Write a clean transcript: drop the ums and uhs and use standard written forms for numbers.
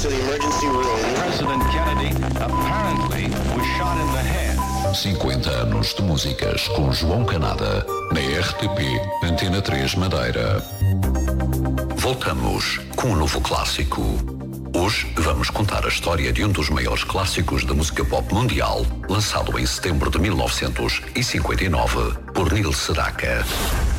to the emergency room. President Kennedy apparently was shot in the head. 50 anos de músicas com João Canada na RTP Antena 3 Madeira. Voltamos com um novo clássico. Hoje vamos contar a história de um dos maiores clássicos da música pop mundial, lançado em setembro de 1959 por Neil Sedaka.